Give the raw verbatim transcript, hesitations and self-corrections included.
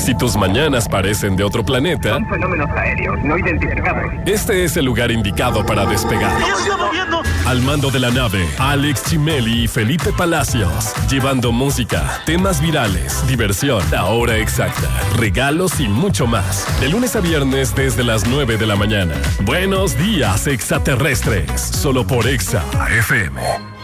Si tus mañanas parecen de otro planeta, son fenómenos aéreos no identificados. Este es el lugar indicado para despegar. Al mando de la nave, Alex Chimeli y Felipe Palacios, llevando música, temas virales, diversión, la hora exacta, regalos y mucho más. De lunes a viernes desde las nueve de la mañana. Buenos días, extraterrestres. Solo por Exa F M.